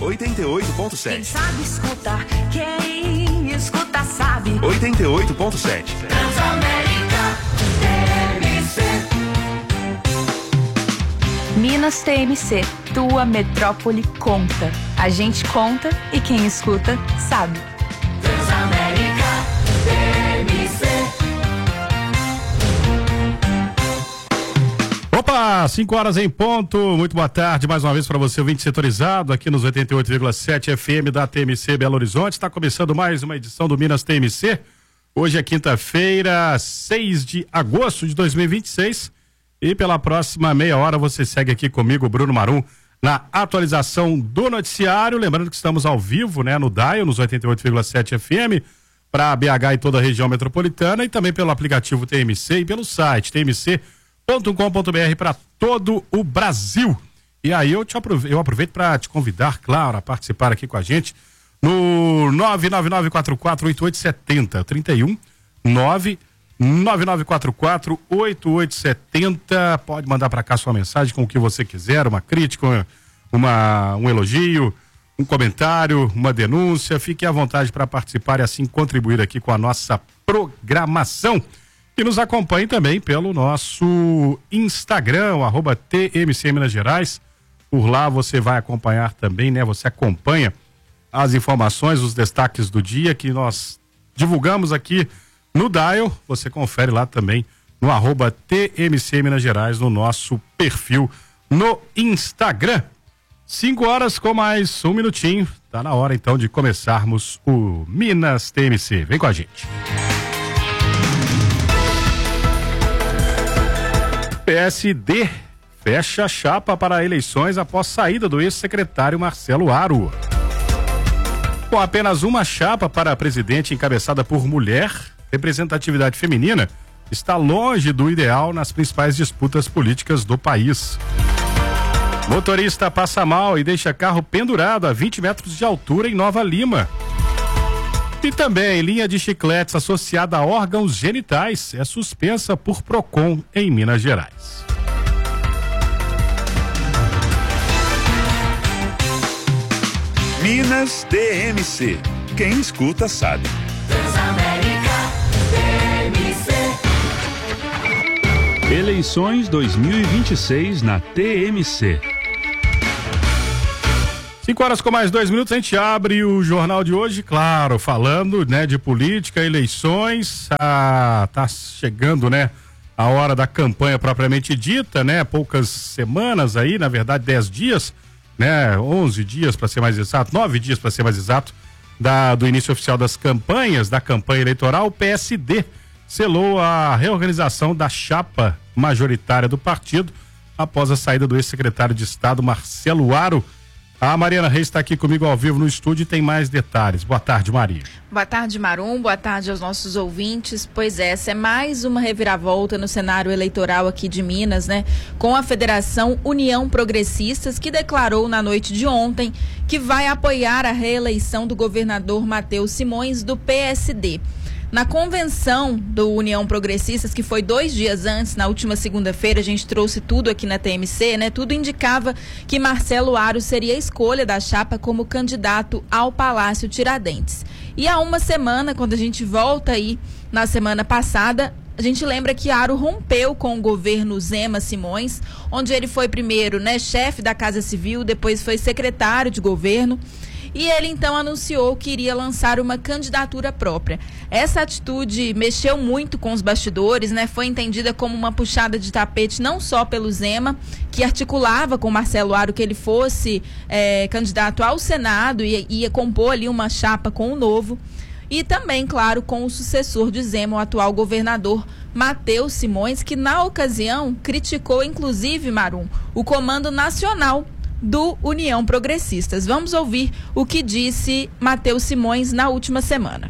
88.7. Quem sabe escuta, quem escuta sabe. 88.7. Transamérica TMC. Minas TMC, tua metrópole conta. A gente conta e quem escuta sabe. Transamérica TMC. Opa, 5 horas em ponto, muito boa tarde mais uma vez para você, ouvinte setorizado aqui nos 88,7 FM da TMC Belo Horizonte. Está começando mais uma edição do Minas TMC. Hoje é quinta-feira, 6 de agosto de 2026 e pela próxima meia hora você segue aqui comigo, Bruno Marum, na atualização do noticiário. Lembrando que estamos ao vivo, né, no Dial, nos 88,7 FM para BH e toda a região metropolitana e também pelo aplicativo TMC e pelo site tmc.com.br para todo o Brasil. E aí eu aproveito para te convidar, claro, a participar aqui com a gente no 999448870 31 999448870. Pode mandar para cá sua mensagem com o que você quiser, uma crítica, um elogio, um comentário, uma denúncia. Fique à vontade para participar e assim contribuir aqui com a nossa programação. E nos acompanhe também pelo nosso Instagram, @TMC Minas Gerais. Por lá você vai acompanhar também, né? Você acompanha as informações, os destaques do dia que nós divulgamos aqui no Dial. Você confere lá também no @TMC Minas Gerais, no nosso perfil no Instagram. 5 horas com mais um minutinho. Tá na hora então de começarmos o Minas TMC. Vem com a gente. PSD fecha a chapa para eleições após saída do ex-secretário Marcelo Aro. Com apenas uma chapa para presidente encabeçada por mulher, representatividade feminina está longe do ideal nas principais disputas políticas do país. Motorista passa mal e deixa carro pendurado a 20 metros de altura em Nova Lima. E também linha de chicletes associada a órgãos genitais é suspensa por PROCON em Minas Gerais. Minas TMC. Quem escuta sabe. Transamérica TMC. Eleições 2026 na TMC. 5 horas com mais 2 minutos, a gente abre o jornal de hoje, claro, falando, né, de política, eleições. Tá chegando, né, a hora da campanha propriamente dita, né, poucas semanas aí, na verdade 10 dias, né, 11 dias para ser mais exato, 9 dias para ser mais exato, do início oficial das campanhas, da campanha eleitoral. O PSD selou a reorganização da chapa majoritária do partido após a saída do ex-secretário de Estado Marcelo Aro. A Mariana Reis está aqui comigo ao vivo no estúdio e tem mais detalhes. Boa tarde, Maria. Boa tarde, Marum. Boa tarde aos nossos ouvintes. Pois é, essa é mais uma reviravolta no cenário eleitoral aqui de Minas, né? Com a Federação União Progressistas, que declarou na noite de ontem que vai apoiar a reeleição do governador Matheus Simões, do PSD. Na convenção do União Progressistas, que foi 2 dias antes, na última segunda-feira, a gente trouxe tudo aqui na TMC, né? Tudo indicava que Marcelo Aro seria a escolha da chapa como candidato ao Palácio Tiradentes. E há uma semana, quando a gente volta aí na semana passada, a gente lembra que Aro rompeu com o governo Zema Simões, onde ele foi primeiro, né, chefe da Casa Civil, depois foi secretário de governo. E ele então anunciou que iria lançar uma candidatura própria. Essa atitude mexeu muito com os bastidores, né? Foi entendida como uma puxada de tapete não só pelo Zema, que articulava com Marcelo Aro que ele fosse candidato ao Senado e ia compor ali uma chapa com o Novo, e também, claro, com o sucessor de Zema, o atual governador Matheus Simões, que na ocasião criticou, inclusive, Marum, o comando nacional do União Progressistas. Vamos ouvir o que disse Matheus Simões na última semana.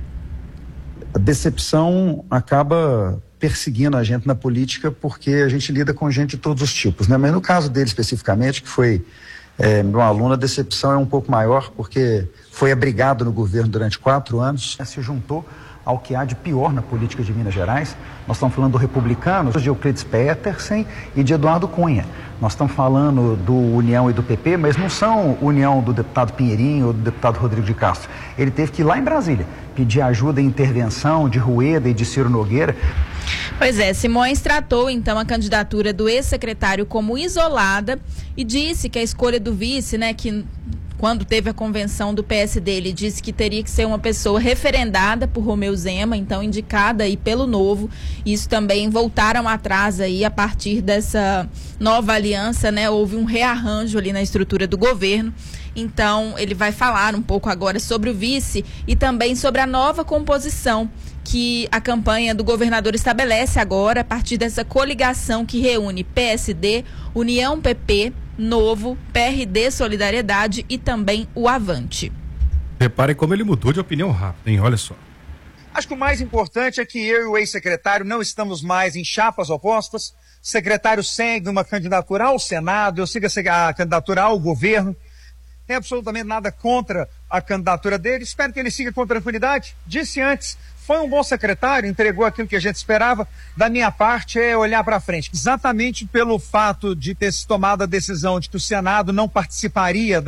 A decepção acaba perseguindo a gente na política porque a gente lida com gente de todos os tipos, né? Mas no caso dele especificamente, que foi meu aluno, a decepção é um pouco maior porque foi abrigado no governo durante 4 anos, se juntou ao que há de pior na política de Minas Gerais. Nós estamos falando do republicano, de Euclides Petersen e de Eduardo Cunha. Nós estamos falando do União e do PP, mas não são União do deputado Pinheirinho ou do deputado Rodrigo de Castro. Ele teve que ir lá em Brasília pedir ajuda e intervenção de Rueda e de Ciro Nogueira. Pois é, Simões tratou então a candidatura do ex-secretário como isolada e disse que a escolha do vice, né, que quando teve a convenção do PSD, ele disse que teria que ser uma pessoa referendada por Romeu Zema, então indicada aí pelo Novo. Isso também voltaram atrás aí a partir dessa nova aliança, né? Houve um rearranjo ali na estrutura do governo. Então, ele vai falar um pouco agora sobre o vice e também sobre a nova composição que a campanha do governador estabelece agora a partir dessa coligação que reúne PSD, União PP, Novo, PRD, Solidariedade e também o Avante. Reparem como ele mudou de opinião rápido, hein? Olha só. Acho que o mais importante é que eu e o ex-secretário não estamos mais em chapas opostas. O secretário segue uma candidatura ao Senado, eu sigo a candidatura ao governo. Não tem absolutamente nada contra a candidatura dele. Espero que ele siga com tranquilidade. Disse antes, foi um bom secretário, entregou aquilo que a gente esperava. Da minha parte é olhar para frente. Exatamente pelo fato de ter se tomado a decisão de que o Senado não participaria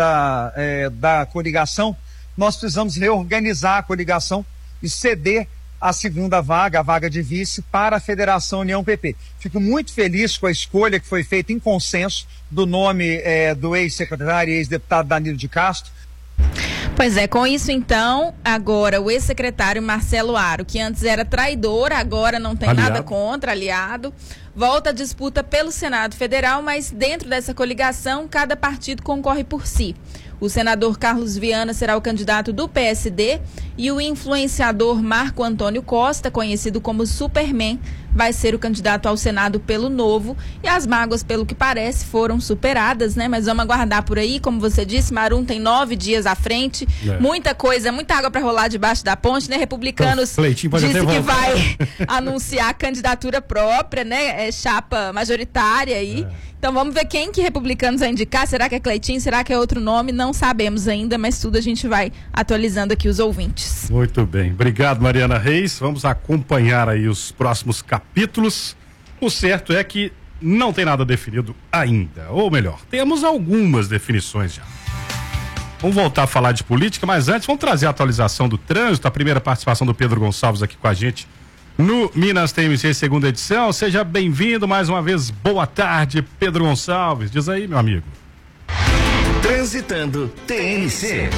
da coligação, nós precisamos reorganizar a coligação e ceder a segunda vaga, a vaga de vice, para a Federação União PP. Fico muito feliz com a escolha que foi feita em consenso do nome do ex-secretário e ex-deputado Danilo de Castro. Pois é, com isso então, agora o ex-secretário Marcelo Aro, que antes era traidor, agora não tem nada contra, aliado, volta à disputa pelo Senado Federal, mas dentro dessa coligação, cada partido concorre por si. O senador Carlos Viana será o candidato do PSD e o influenciador Marco Antônio Costa, conhecido como Superman, vai ser o candidato ao Senado pelo Novo. E as mágoas, pelo que parece, foram superadas, né? Mas vamos aguardar por aí. Como você disse, Marum tem 9 dias à frente. Muita coisa, muita água para rolar debaixo da ponte, né? Republicanos disse que vai anunciar candidatura própria, né? Chapa majoritária aí. Então vamos ver quem que Republicanos vai indicar. Será que é Cleitinho? Será que é outro nome? Não sabemos ainda, mas tudo a gente vai atualizando aqui os ouvintes. Muito bem. Obrigado, Mariana Reis. Vamos acompanhar aí os próximos capítulos. O certo é que não tem nada definido ainda. Ou melhor, temos algumas definições já. Vamos voltar a falar de política, mas antes vamos trazer a atualização do trânsito. A primeira participação do Pedro Gonçalves aqui com a gente no Minas TMC, segunda edição. Seja bem-vindo mais uma vez. Boa tarde, Pedro Gonçalves. Diz aí, meu amigo. Transitando TMC.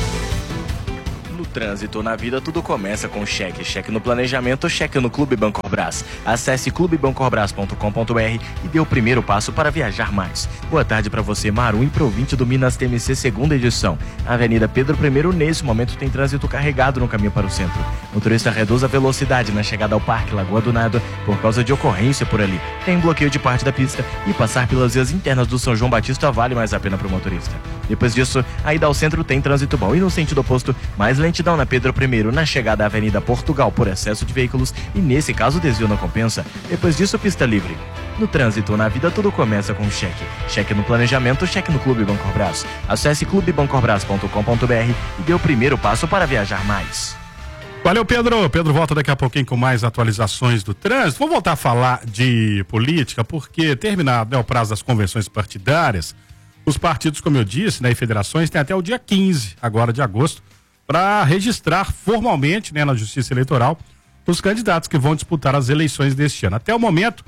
No trânsito, na vida, tudo começa com cheque. Cheque no planejamento, cheque no Clube Bancorbras. Acesse clubebancorbras.com.br e dê o primeiro passo para viajar mais. Boa tarde para você, Marum, e pro ouvinte do Minas TMC, segunda edição. A Avenida Pedro I, nesse momento, tem trânsito carregado no caminho para o centro. O motorista reduz a velocidade na chegada ao Parque Lagoa do Nado por causa de ocorrência por ali. Tem bloqueio de parte da pista e passar pelas vias internas do São João Batista vale mais a pena para o motorista. Depois disso, a ida ao centro tem trânsito bom e no sentido oposto, mais lentidão na Pedro I, na chegada à Avenida Portugal por excesso de veículos e nesse caso desvio não compensa. Depois disso, pista livre. No trânsito, na vida, tudo começa com cheque. Cheque no planejamento, cheque no Clube Bancorbras. Acesse clubebancorbras.com.br e dê o primeiro passo para viajar mais. Valeu, Pedro. Pedro volta daqui a pouquinho com mais atualizações do trânsito. Vamos voltar a falar de política, porque terminado, né, o prazo das convenções partidárias, os partidos, como eu disse, né, e federações têm até o dia 15, agora de agosto, para registrar formalmente, né, na Justiça Eleitoral os candidatos que vão disputar as eleições deste ano. Até o momento,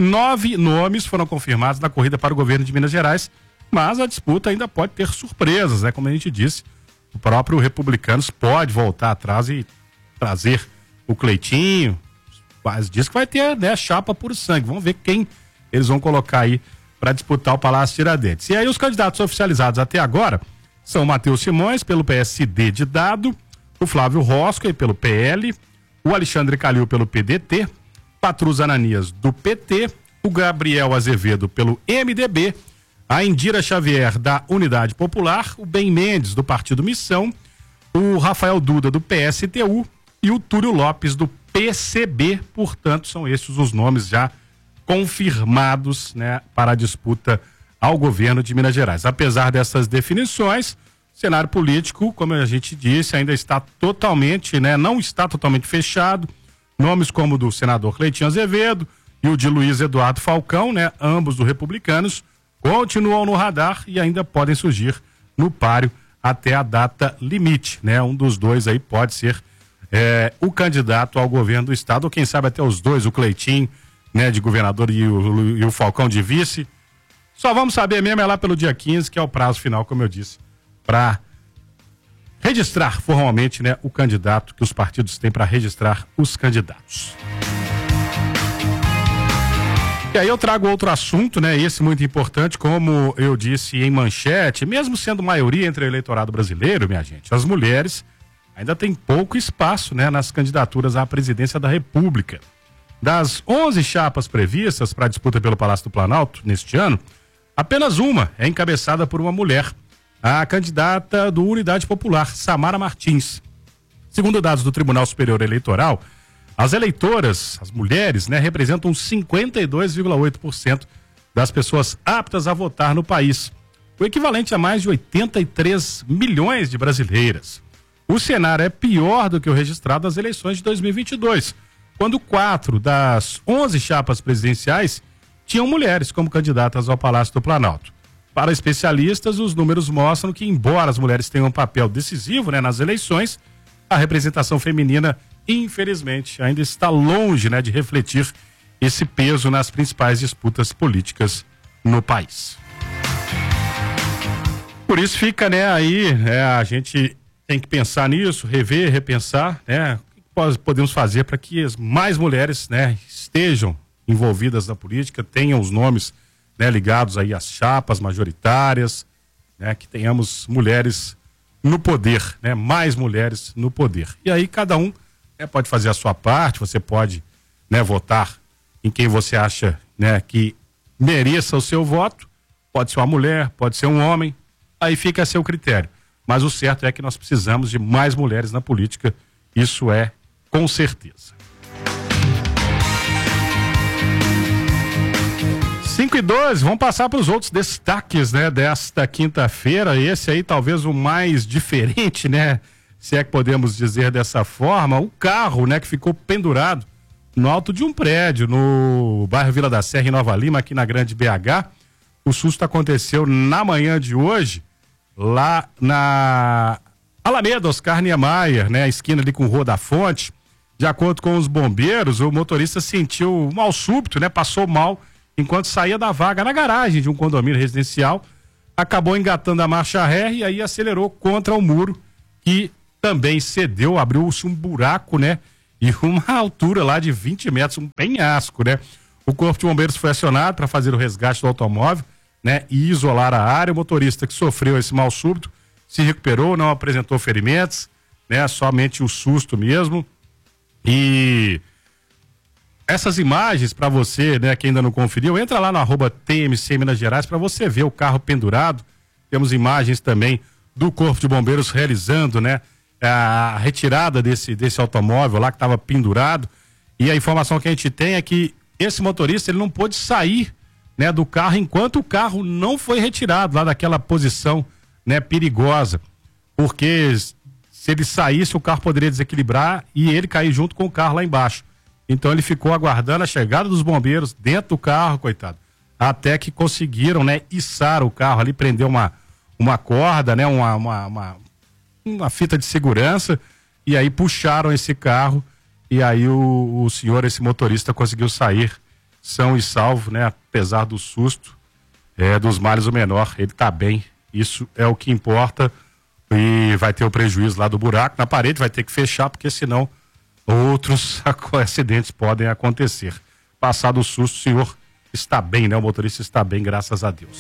9 nomes foram confirmados na corrida para o governo de Minas Gerais, mas a disputa ainda pode ter surpresas, né? Como a gente disse, o próprio Republicanos pode voltar atrás e trazer o Cleitinho, mas diz que vai ter, né, chapa puro sangue. Vamos ver quem eles vão colocar aí para disputar o Palácio Tiradentes. E aí os candidatos oficializados até agora são o Matheus Simões, pelo PSD de Dado, o Flávio Roscoe, pelo PL, o Alexandre Calil, pelo PDT, Patrus Ananias, do PT, o Gabriel Azevedo, pelo MDB, a Indira Xavier, da Unidade Popular, o Ben Mendes, do Partido Missão, o Rafael Duda, do PSTU e o Túlio Lopes, do PCB. Portanto, são esses os nomes já confirmados, né, para a disputa ao governo de Minas Gerais. Apesar dessas definições, o cenário político, como a gente disse, ainda está totalmente, né, não está totalmente fechado. Nomes como o do senador Cleitinho Azevedo e o de Luiz Eduardo Falcão, né? Ambos do Republicanos, continuam no radar e ainda podem surgir no páreo até a data limite, né? Um dos dois aí pode ser o candidato ao governo do estado, ou quem sabe até os dois, o Cleitinho, né, de governador e o Falcão de vice. Só vamos saber mesmo lá pelo dia 15, que é o prazo final, como eu disse, para registrar formalmente, né, o candidato que os partidos têm para registrar os candidatos. E aí eu trago outro assunto, né, esse muito importante, como eu disse em manchete, mesmo sendo maioria entre o eleitorado brasileiro, minha gente, as mulheres ainda têm pouco espaço, né, nas candidaturas à presidência da República. Das 11 chapas previstas para a disputa pelo Palácio do Planalto neste ano, apenas uma é encabeçada por uma mulher, a candidata do Unidade Popular, Samara Martins. Segundo dados do Tribunal Superior Eleitoral, as eleitoras, as mulheres, né, representam 52,8% das pessoas aptas a votar no país, o equivalente a mais de 83 milhões de brasileiras. O cenário é pior do que o registrado nas eleições de 2022, quando 4 das 11 chapas presidenciais tinham mulheres como candidatas ao Palácio do Planalto. Para especialistas, os números mostram que, embora as mulheres tenham um papel decisivo, né, nas eleições, a representação feminina, infelizmente, ainda está longe, né, de refletir esse peso nas principais disputas políticas no país. Por isso fica, né, aí, a gente tem que pensar nisso, rever, repensar, né, o que podemos fazer para que as mais mulheres, né, estejam envolvidas na política, tenham os nomes, né, ligados aí às chapas majoritárias, né, que tenhamos mulheres no poder, né, mais mulheres no poder. E aí cada um, né, pode fazer a sua parte, você pode, né, votar em quem você acha, né, que mereça o seu voto, pode ser uma mulher, pode ser um homem, aí fica a seu critério. Mas o certo é que nós precisamos de mais mulheres na política, isso é com certeza. 5:02, vamos passar para os outros destaques, né, desta quinta-feira. Esse aí talvez o mais diferente, né, se é que podemos dizer dessa forma, o carro, né, que ficou pendurado no alto de um prédio no bairro Vila da Serra, em Nova Lima, aqui na Grande BH. O susto aconteceu na manhã de hoje, lá na Alameda Oscar Niemeyer, né, a esquina ali com Rua da Fonte. De acordo com os bombeiros, o motorista sentiu um mal súbito, né, passou mal enquanto saía da vaga na garagem de um condomínio residencial, acabou engatando a marcha ré e aí acelerou contra o muro, que também cedeu, abriu-se um buraco, né, e uma altura lá de 20 metros, um penhasco, né. O corpo de bombeiros foi acionado para fazer o resgate do automóvel, né, e isolar a área. O motorista que sofreu esse mal súbito se recuperou, não apresentou ferimentos, né, somente o susto mesmo. E essas imagens para você, né, que ainda não conferiu, entra lá no @TMC Minas Gerais para você ver o carro pendurado. Temos imagens também do Corpo de Bombeiros realizando, né, a retirada desse automóvel lá que estava pendurado. E a informação que a gente tem é que esse motorista, ele não pôde sair, né, do carro enquanto o carro não foi retirado lá daquela posição, né, perigosa, porque se ele saísse o carro poderia desequilibrar e ele cair junto com o carro lá embaixo. Então ele ficou aguardando a chegada dos bombeiros dentro do carro, coitado, até que conseguiram, né, içar o carro ali, prender uma corda, né, uma fita de segurança, e aí puxaram esse carro e aí o senhor, esse motorista, conseguiu sair são e salvo, né, apesar do susto, dos males o menor, ele tá bem, isso é o que importa. E vai ter o prejuízo lá do buraco na parede, vai ter que fechar, porque senão outros acidentes podem acontecer. Passado o susto, o senhor está bem, né? O motorista está bem, graças a Deus.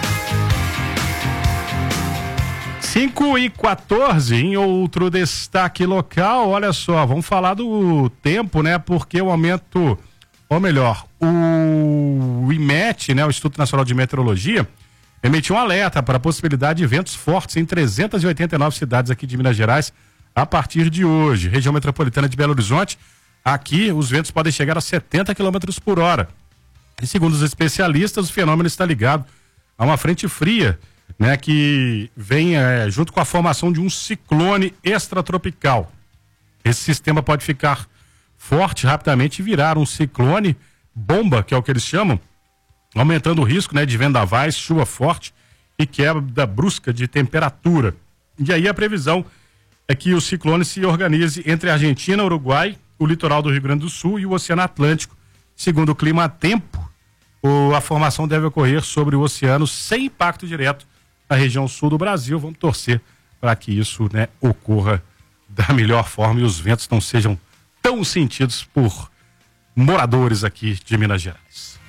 5:14, em outro destaque local, olha só, vamos falar do tempo, né? Porque o aumento, ou melhor, o IMET, né? O Instituto Nacional de Meteorologia, emitiu um alerta para a possibilidade de ventos fortes em 389 cidades aqui de Minas Gerais a partir de hoje. Região metropolitana de Belo Horizonte, aqui os ventos podem chegar a 70 km por hora. E segundo os especialistas, o fenômeno está ligado a uma frente fria, né, que vem junto com a formação de um ciclone extratropical. Esse sistema pode ficar forte rapidamente e viraram um ciclone bomba, que é o que eles chamam, aumentando o risco, né, de vendavais, chuva forte e queda brusca de temperatura. E aí a previsão é que o ciclone se organize entre a Argentina, Uruguai, o litoral do Rio Grande do Sul e o Oceano Atlântico. Segundo o Clima Tempo, a formação deve ocorrer sobre o oceano sem impacto direto na região sul do Brasil. Vamos torcer para que isso, né, ocorra da melhor forma e os ventos não sejam tão sentidos por moradores aqui de Minas Gerais.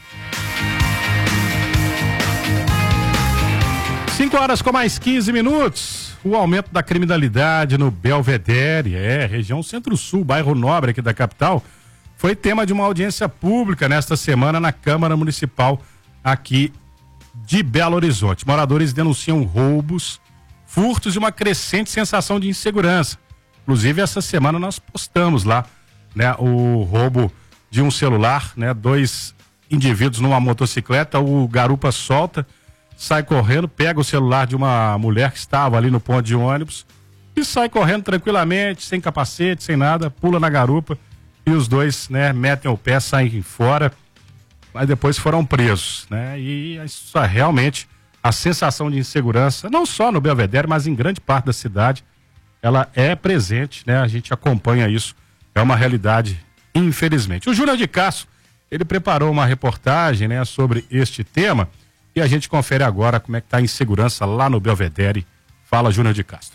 5 horas com mais 15 minutos. O aumento da criminalidade no Belvedere, região Centro-Sul, bairro Nobre aqui da capital, foi tema de uma audiência pública nesta semana na Câmara Municipal aqui de Belo Horizonte. Moradores denunciam roubos, furtos e uma crescente sensação de insegurança. Inclusive, essa semana nós postamos lá, né, o roubo de um celular, né, 2 indivíduos numa motocicleta, o garupa solta, sai correndo, pega o celular de uma mulher que estava ali no ponto de ônibus e sai correndo tranquilamente, sem capacete, sem nada, pula na garupa e os dois, né, metem o pé, saem fora, mas depois foram presos, né? E isso é realmente a sensação de insegurança, não só no Belvedere, mas em grande parte da cidade, ela é presente, né? A gente acompanha isso, é uma realidade, infelizmente. O Júnior de Castro, ele preparou uma reportagem, né, sobre este tema e a gente confere agora como é que está a insegurança lá no Belvedere. Fala, Júnior de Castro.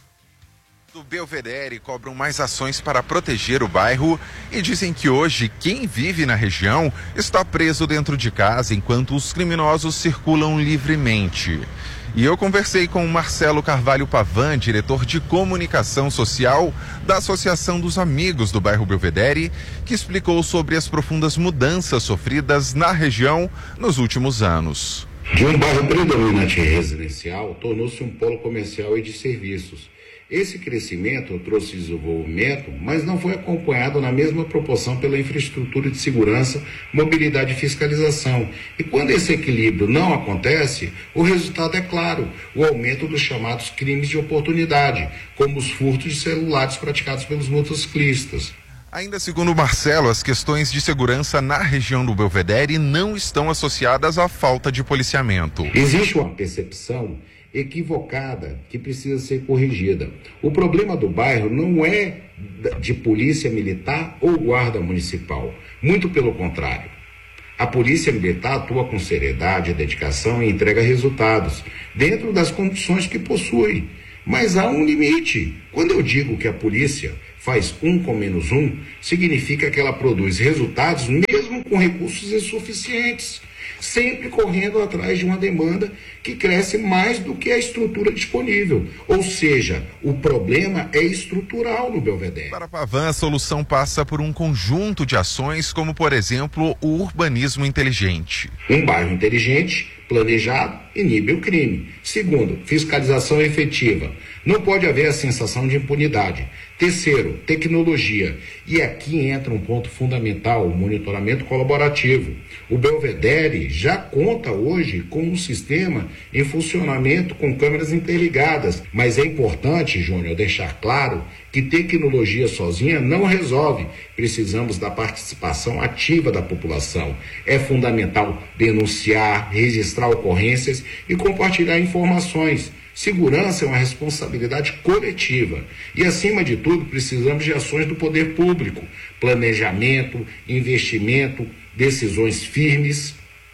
Do Belvedere cobram mais ações para proteger o bairro e dizem que hoje quem vive na região está preso dentro de casa enquanto os criminosos circulam livremente. E eu conversei com o Marcelo Carvalho Pavan, diretor de comunicação social da Associação dos Amigos do bairro Belvedere, que explicou sobre as profundas mudanças sofridas na região nos últimos anos. De um bairro predominante residencial, tornou-se um polo comercial e de serviços. Esse crescimento trouxe desenvolvimento, mas não foi acompanhado na mesma proporção pela infraestrutura de segurança, mobilidade e fiscalização. E quando esse equilíbrio não acontece, o resultado é claro, o aumento dos chamados crimes de oportunidade, como os furtos de celulares praticados pelos motociclistas. Ainda segundo Marcelo, as questões de segurança na região do Belvedere não estão associadas à falta de policiamento. Existe uma percepção equivocada que precisa ser corrigida. O problema do bairro não é de polícia militar ou guarda municipal, muito pelo contrário. A polícia militar atua com seriedade, dedicação e entrega resultados, dentro das condições que possui. Mas há um limite. Quando eu digo que a polícia faz 1 com menos 1, significa que ela produz resultados mesmo com recursos insuficientes, sempre correndo atrás de uma demanda que cresce mais do que a estrutura disponível. Ou seja, o problema é estrutural no Belvedere. Para Pavan, a solução passa por um conjunto de ações, como, por exemplo, o urbanismo inteligente. Um bairro inteligente, planejado, inibe o crime. Segundo, fiscalização efetiva. Não pode haver a sensação de impunidade. Terceiro, tecnologia. E aqui entra um ponto fundamental, o monitoramento colaborativo. O Belvedere já conta hoje com um sistema em funcionamento com câmeras interligadas. Mas é importante, Júnior, deixar claro que tecnologia sozinha não resolve. Precisamos da participação ativa da população. É fundamental denunciar, registrar ocorrências e compartilhar informações. Segurança é uma responsabilidade coletiva e, acima de tudo, precisamos de ações do poder público, planejamento, investimento, decisões firmes.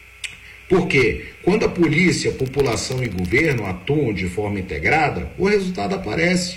Porque quando a polícia, população e governo atuam de forma integrada, o resultado aparece.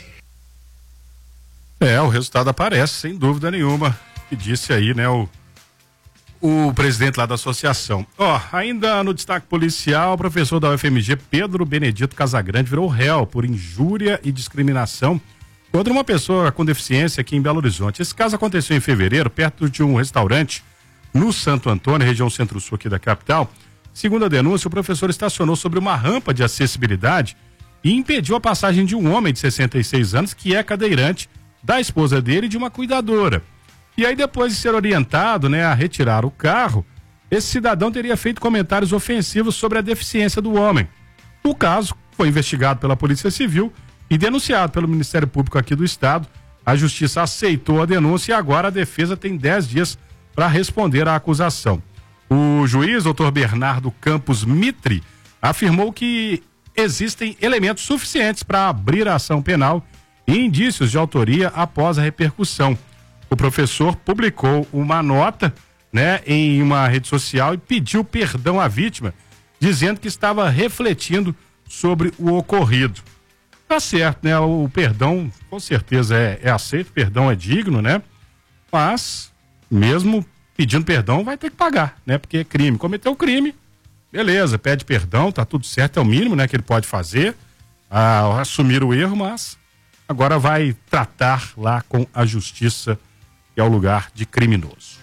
O resultado aparece, sem dúvida nenhuma, que disse aí, né, o presidente lá da associação. Ainda no destaque policial, o professor da UFMG, Pedro Benedito Casagrande, virou réu por injúria e discriminação contra uma pessoa com deficiência aqui em Belo Horizonte. Esse caso aconteceu em fevereiro, perto de um restaurante no Santo Antônio, região centro-sul aqui da capital. Segundo a denúncia, o professor estacionou sobre uma rampa de acessibilidade e impediu a passagem de um homem de 66 anos, que é cadeirante, da esposa dele e de uma cuidadora. E aí, depois de ser orientado, né, a retirar o carro, esse cidadão teria feito comentários ofensivos sobre a deficiência do homem. O caso foi investigado pela Polícia Civil e denunciado pelo Ministério Público aqui do Estado, A justiça aceitou a denúncia e agora a defesa tem 10 dias para responder à acusação. O juiz, doutor Bernardo Campos Mitre, afirmou que existem elementos suficientes para abrir a ação penal e indícios de autoria após a repercussão. O professor publicou uma nota, né, em uma rede social e pediu perdão à vítima, dizendo que estava refletindo sobre o ocorrido. Tá certo, né? O perdão, com certeza, é aceito, o perdão é digno, né? Mas, mesmo pedindo perdão, vai ter que pagar, né? Porque é crime. Cometeu crime, beleza, pede perdão, tá tudo certo, é o mínimo, né, que ele pode fazer, assumir o erro, mas agora vai tratar lá com a justiça, que é o lugar de criminoso.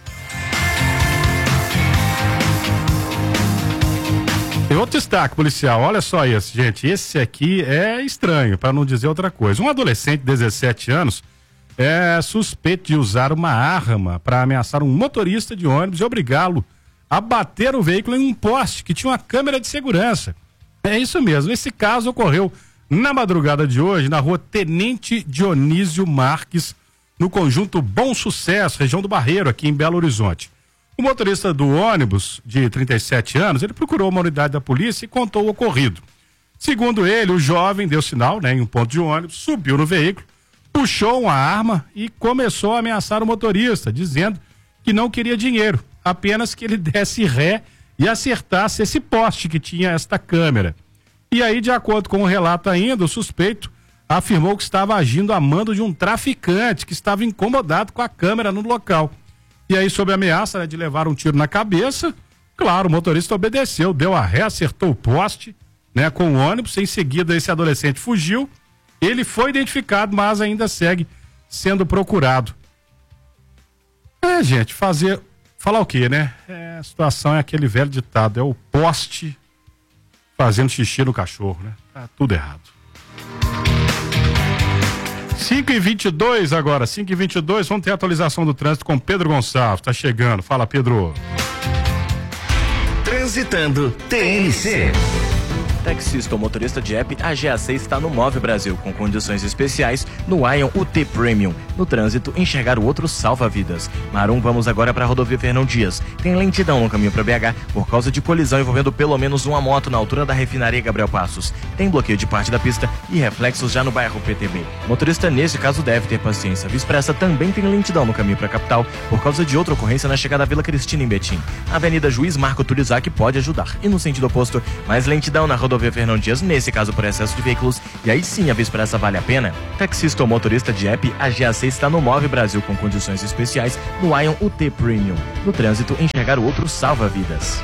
Tem outro destaque policial, olha só esse, gente, esse aqui é estranho, para não dizer outra coisa. Um adolescente de 17 anos é suspeito de usar uma arma para ameaçar um motorista de ônibus e obrigá-lo a bater o veículo em um poste que tinha uma câmera de segurança. É isso mesmo, esse caso ocorreu na madrugada de hoje na rua Tenente Dionísio Marques, no conjunto Bom Sucesso, região do Barreiro, aqui em Belo Horizonte. O motorista do ônibus, de 37 anos, ele procurou uma unidade da polícia e contou o ocorrido. Segundo ele, o jovem deu sinal, né, em um ponto de ônibus, subiu no veículo, puxou uma arma e começou a ameaçar o motorista, dizendo que não queria dinheiro, apenas que ele desse ré e acertasse esse poste que tinha esta câmera. E aí, de acordo com o relato ainda, o suspeito afirmou que estava agindo a mando de um traficante que estava incomodado com a câmera no local. E aí, sob a ameaça, né, de levar um tiro na cabeça, claro, o motorista obedeceu, deu a ré, acertou o poste, né, com o ônibus. Em seguida, esse adolescente fugiu. Ele foi identificado, mas ainda segue sendo procurado. Gente, falar o quê, né? A situação é aquele velho ditado, é o poste fazendo xixi no cachorro, né? Tá tudo errado. 5h22 agora, 5h22, vamos ter a atualização do trânsito com Pedro Gonçalves, tá chegando, fala Pedro. Transitando TMC. Taxista ou motorista de app, a GAC está no Move Brasil, com condições especiais no Ion UT Premium. No trânsito, enxergar o outro salva vidas. Marum, vamos agora para a rodovia Fernão Dias. Tem lentidão no caminho para BH por causa de colisão envolvendo pelo menos uma moto na altura da refinaria Gabriel Passos. Tem bloqueio de parte da pista e reflexos já no bairro PTB. Motorista, nesse caso, deve ter paciência. Via Expressa também tem lentidão no caminho para a capital por causa de outra ocorrência na chegada à Vila Cristina, em Betim. A Avenida Juiz Marco Turizak pode ajudar. E no sentido oposto, mais lentidão na rodovia Fernão Dias, nesse caso por excesso de veículos, e aí sim a Via Expressa vale a pena. Taxista ou motorista de app, a GAC está no Move Brasil com condições especiais no Ion UT Premium. No trânsito, enxergar o outro salva vidas.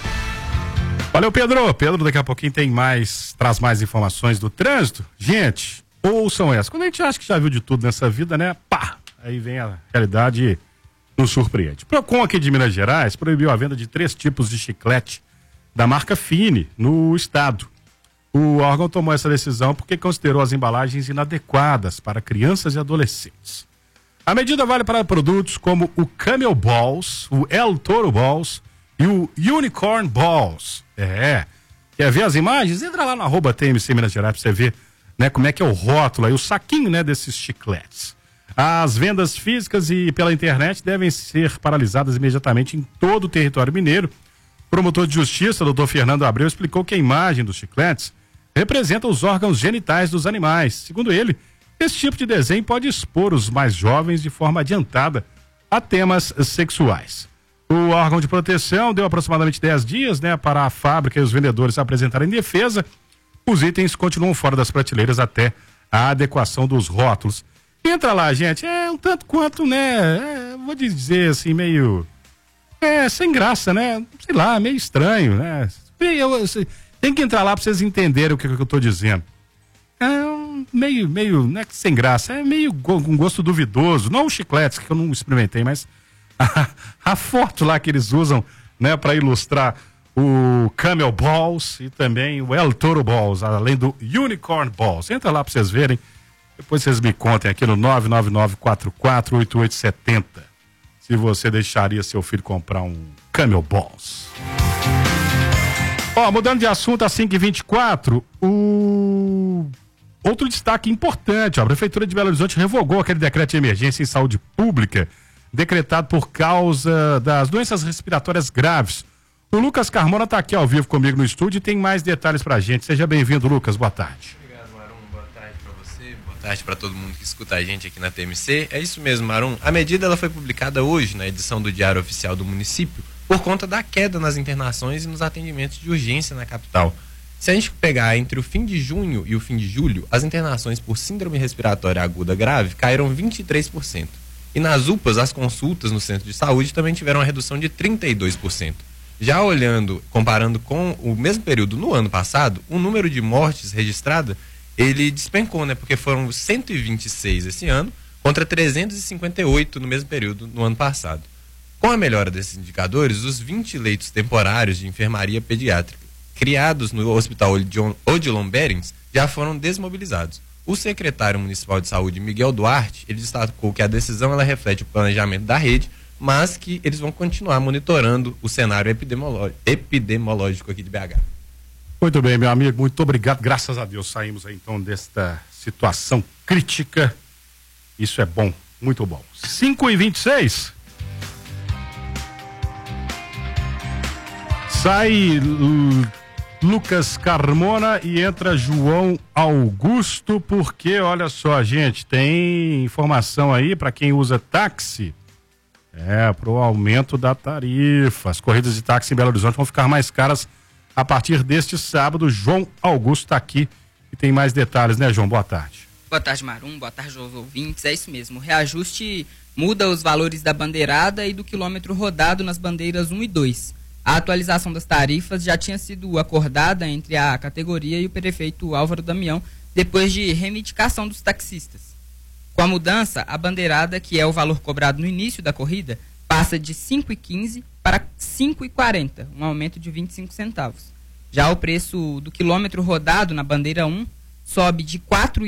Valeu, Pedro. Pedro, daqui a pouquinho traz mais informações do trânsito. Gente, ouçam essa. Quando a gente acha que já viu de tudo nessa vida, né? Pá! Aí vem a realidade e nos surpreende. Procon aqui de Minas Gerais proibiu a venda de 3 tipos de chiclete da marca Fine no estado. O órgão tomou essa decisão porque considerou as embalagens inadequadas para crianças e adolescentes. A medida vale para produtos como o Camel Balls, o El Toro Balls e o Unicorn Balls. Quer ver as imagens? Entra lá no @TMC Minas Gerais para você ver, né, como é que é o rótulo aí, o saquinho, né, desses chicletes. As vendas físicas e pela internet devem ser paralisadas imediatamente em todo o território mineiro. O promotor de justiça, doutor Fernando Abreu, explicou que a imagem dos chicletes representa os órgãos genitais dos animais. Segundo ele, esse tipo de desenho pode expor os mais jovens de forma adiantada a temas sexuais. O órgão de proteção deu aproximadamente 10 dias, né, para a fábrica e os vendedores apresentarem defesa. Os itens continuam fora das prateleiras até a adequação dos rótulos. Entra lá, gente, um tanto quanto, né, vou dizer assim, meio sem graça, né, sei lá, meio estranho, né, tem que entrar lá para vocês entenderem o que eu tô dizendo. Meio, não é que sem graça, é meio com gosto duvidoso, não os chicletes, que eu não experimentei, mas a foto lá que eles usam, né, para ilustrar o Camel Balls e também o El Toro Balls, além do Unicorn Balls. Entra lá para vocês verem, depois vocês me contem aqui no 999448870 se você deixaria seu filho comprar um Camel Balls. Mudando de assunto, às 5h24, outro destaque importante, ó, a Prefeitura de Belo Horizonte revogou aquele decreto de emergência em saúde pública decretado por causa das doenças respiratórias graves. O Lucas Carmona está aqui ao vivo comigo no estúdio e tem mais detalhes pra gente. Seja bem-vindo, Lucas, boa tarde. Obrigado, Marum, boa tarde para você, boa tarde para todo mundo que escuta a gente aqui na TMC. É isso mesmo, Marum, a medida ela foi publicada hoje na edição do Diário Oficial do município por conta da queda nas internações e nos atendimentos de urgência na capital. Se a gente pegar entre o fim de junho e o fim de julho, as internações por síndrome respiratória aguda grave caíram 23%. E nas UPAs, as consultas no centro de saúde também tiveram uma redução de 32%. Já olhando, comparando com o mesmo período no ano passado, o número de mortes registrada, ele despencou, né? Porque foram 126 esse ano, contra 358 no mesmo período no ano passado. Com a melhora desses indicadores, os 20 leitos temporários de enfermaria pediátrica criados no Hospital Odilon Berens já foram desmobilizados. O secretário municipal de saúde, Miguel Duarte, ele destacou que a decisão ela reflete o planejamento da rede, mas que eles vão continuar monitorando o cenário epidemiológico aqui de BH. Muito bem, meu amigo, muito obrigado. Graças a Deus saímos aí, então, desta situação crítica. Isso é bom, muito bom. 5h26. Sai Lucas Carmona e entra João Augusto, porque, olha só, gente, tem informação aí para quem usa táxi. Pro aumento da tarifa. As corridas de táxi em Belo Horizonte vão ficar mais caras a partir deste sábado. João Augusto está aqui e tem mais detalhes, né, João? Boa tarde. Boa tarde, Marum. Boa tarde aos ouvintes. É isso mesmo. O reajuste muda os valores da bandeirada e do quilômetro rodado nas bandeiras 1 e 2. A atualização das tarifas já tinha sido acordada entre a categoria e o prefeito Álvaro Damião, depois de reivindicação dos taxistas. Com a mudança, a bandeirada, que é o valor cobrado no início da corrida, passa de R$ 5,15 para R$ 5,40, um aumento de 25 centavos. Já o preço do quilômetro rodado na bandeira 1 sobe de R$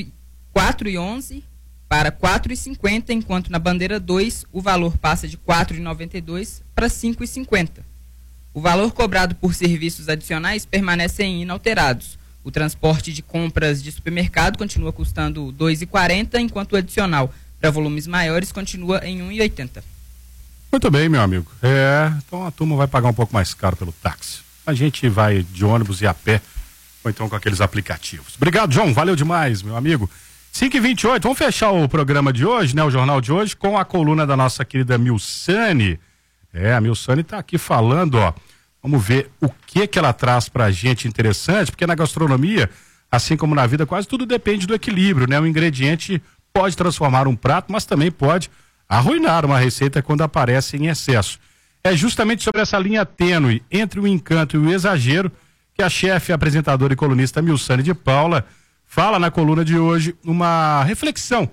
4,11 para R$ 4,50, enquanto na bandeira 2 o valor passa de R$ 4,92 para R$ 5,50. O valor cobrado por serviços adicionais permanecem inalterados. O transporte de compras de supermercado continua custando R$ 2,40, enquanto o adicional para volumes maiores continua em R$ 1,80. Muito bem, meu amigo. Então a turma vai pagar um pouco mais caro pelo táxi. A gente vai de ônibus e a pé, ou então com aqueles aplicativos. Obrigado, João. Valeu demais, meu amigo. 5h28, vamos fechar o programa de hoje, né? O jornal de hoje, com a coluna da nossa querida Milsane. A Milsane está aqui falando, ó. Vamos ver o que ela traz pra gente interessante, porque na gastronomia, assim como na vida, quase tudo depende do equilíbrio, né? O ingrediente pode transformar um prato, mas também pode arruinar uma receita quando aparece em excesso. É justamente sobre essa linha tênue entre o encanto e o exagero que a chefe, apresentadora e colunista Milsane de Paula fala na coluna de hoje, uma reflexão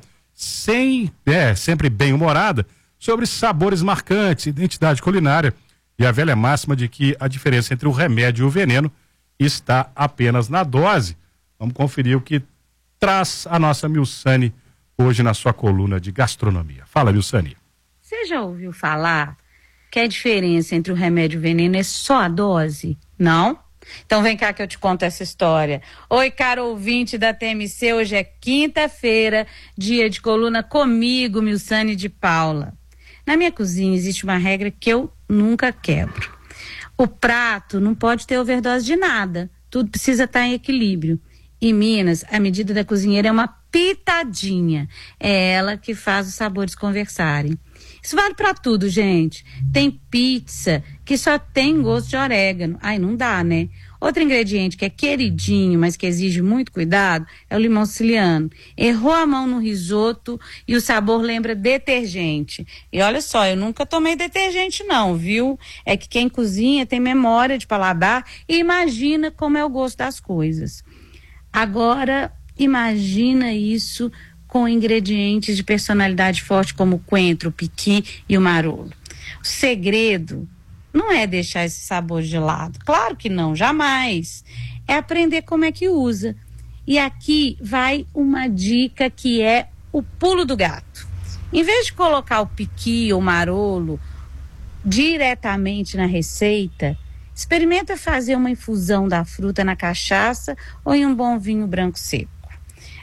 sempre bem-humorada sobre sabores marcantes, identidade culinária e a velha máxima de que a diferença entre o remédio e o veneno está apenas na dose. Vamos conferir o que traz a nossa Milsane hoje na sua coluna de gastronomia. Fala, Milsane. Você já ouviu falar que a diferença entre o remédio e o veneno é só a dose? Não? Então vem cá que eu te conto essa história. Oi, caro ouvinte da TMC, hoje é quinta-feira, dia de coluna comigo, Milsane de Paula. Na minha cozinha existe uma regra que eu nunca quebro. O prato não pode ter overdose de nada. Tudo precisa estar em equilíbrio. Em Minas, a medida da cozinheira é uma pitadinha. É ela que faz os sabores conversarem. Isso vale pra tudo, gente. Tem pizza que só tem gosto de orégano. Ai, não dá, né? Outro ingrediente que é queridinho, mas que exige muito cuidado, é o limão siciliano. Errou a mão no risoto e o sabor lembra detergente. E olha só, eu nunca tomei detergente não, viu? É que quem cozinha tem memória de paladar e imagina como é o gosto das coisas. Agora, imagina isso com ingredientes de personalidade forte como o coentro, o piqui e o marolo. O segredo não é deixar esse sabor de lado. Claro que não, jamais. É aprender como é que usa. E aqui vai uma dica que é o pulo do gato. Em vez de colocar o piqui ou marolo diretamente na receita, experimenta fazer uma infusão da fruta na cachaça ou em um bom vinho branco seco.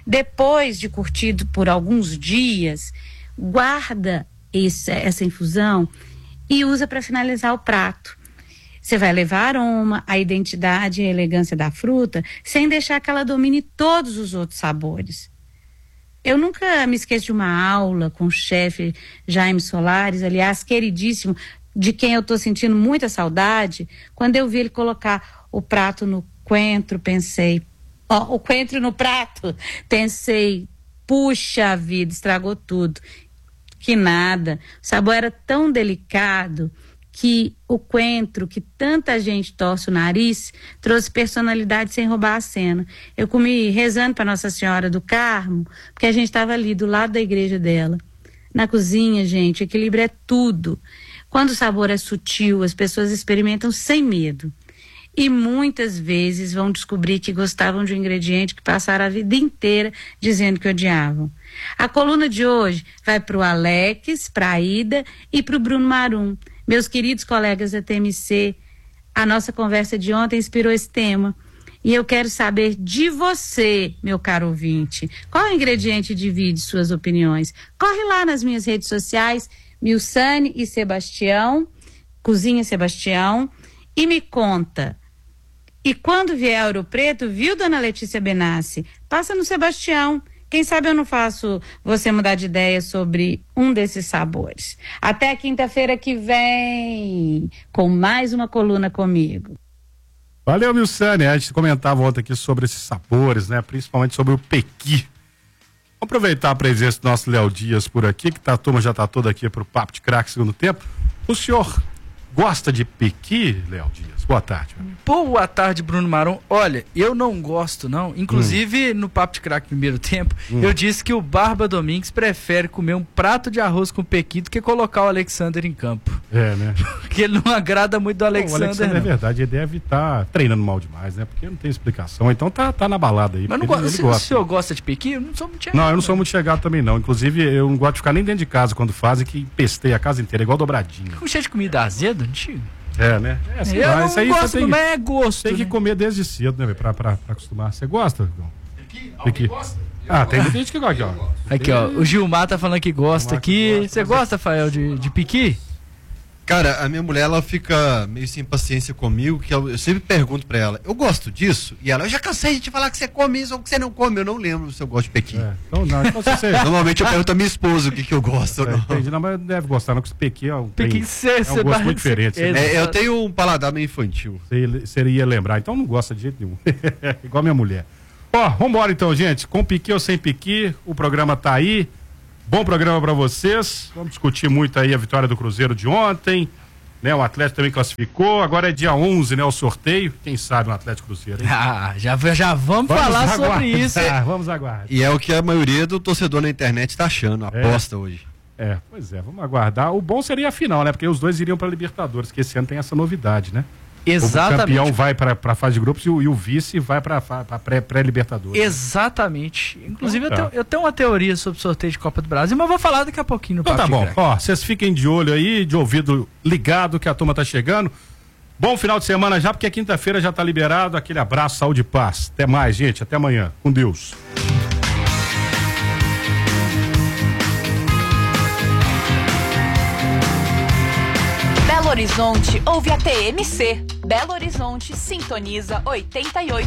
Depois de curtido por alguns dias, guarda essa infusão e usa para finalizar o prato. Você vai levar aroma, a identidade e a elegância da fruta, sem deixar que ela domine todos os outros sabores. Eu nunca me esqueço de uma aula com o chefe Jaime Solares, aliás, queridíssimo, de quem eu estou sentindo muita saudade. Quando eu vi ele colocar o prato no coentro, o coentro no prato, pensei, puxa vida, estragou tudo. Que nada, o sabor era tão delicado que o coentro, que tanta gente torce o nariz, trouxe personalidade sem roubar a cena. Eu comi rezando para Nossa Senhora do Carmo, porque a gente estava ali do lado da igreja dela. Na cozinha, gente, equilíbrio é tudo. Quando o sabor é sutil, as pessoas experimentam sem medo. E muitas vezes vão descobrir que gostavam de um ingrediente que passaram a vida inteira dizendo que odiavam. A coluna de hoje vai para o Alex, para a Ida e para o Bruno Marum. Meus queridos colegas da TMC, a nossa conversa de ontem inspirou esse tema. E eu quero saber de você, meu caro ouvinte, qual ingrediente divide suas opiniões? Corre lá nas minhas redes sociais, Milsane e Sebastião, Cozinha Sebastião, e me conta. E quando vier a Ouro Preto, viu, dona Letícia Benassi? Passa no Sebastião. Quem sabe eu não faço você mudar de ideia sobre um desses sabores. Até quinta-feira que vem, com mais uma coluna comigo. Valeu, Milsane. A gente comentava ontem aqui sobre esses sabores, né? Principalmente sobre o pequi. Vamos aproveitar a presença do nosso Léo Dias por aqui, que a turma já está toda aqui para o Papo de Craque segundo tempo. O senhor gosta de pequi, Léo Dias? Boa tarde. Boa tarde, Bruno Marum. Olha, eu não gosto, não. Inclusive, no Papo de Craque primeiro tempo, eu disse que o Barba Domingues prefere comer um prato de arroz com pequi do que colocar o Alexander em campo. É, né? Porque ele não agrada muito do Alexander. O Alexander, não. É verdade, ele deve estar treinando mal demais, né? Porque não tem explicação. Então tá na balada aí. Mas não ele gosta. O senhor gosta de pequi? Eu não sou muito chegado. Não, eu não sou muito chegado também, não. Inclusive, eu não gosto de ficar nem dentro de casa quando fazem, que empestei a casa inteira, igual dobradinha. Com cheio de comida azeda, antigo. É, né? Assim, eu não gosto, mas é gosto. Tem que comer desde cedo, né, pra acostumar. Você gosta? Pequi. Tem muita gente que gosta aqui, ó. Aqui, ó, o Gilmar tá falando que gosta aqui. Você gosta, Fael, de pequi? Cara, a minha mulher, ela fica meio sem paciência comigo, que eu sempre pergunto pra ela, eu gosto disso? E ela, eu já cansei de te falar que você come isso ou que você não come, eu não lembro se eu gosto de pequi. Então não, então você... Normalmente eu pergunto a minha esposa o que eu gosto ou não. Entendi, não, mas deve gostar, não, porque pequi é um gosto muito diferente. Eu tenho um paladar meio infantil. Você ia lembrar, então não gosta de jeito nenhum. Igual minha mulher. Ó, vambora então, gente, com pequi ou sem pequi, o programa tá aí. Bom programa para vocês. Vamos discutir muito aí a vitória do Cruzeiro de ontem, né? O Atlético também classificou. Agora é dia 11, né? O sorteio. Quem sabe o Atlético Cruzeiro, hein? Já vamos falar sobre isso. Vamos aguardar. E é o que a maioria do torcedor na internet tá achando, aposta hoje. Pois é, vamos aguardar. O bom seria a final, né? Porque os dois iriam para Libertadores, que esse ano tem essa novidade, né? Exatamente. O campeão vai para a fase de grupos e o vice vai para pré-Libertadores. Exatamente. Inclusive, eu tenho uma teoria sobre o sorteio de Copa do Brasil, mas vou falar daqui a pouquinho no Papo Então tá bom. Craque. Ó, vocês fiquem de olho aí, de ouvido ligado, que a turma tá chegando. Bom final de semana já, porque quinta-feira já tá liberado. Aquele abraço, saúde e paz. Até mais, gente. Até amanhã. Com Deus. Belo Horizonte ouve a TMC. Belo Horizonte sintoniza 88.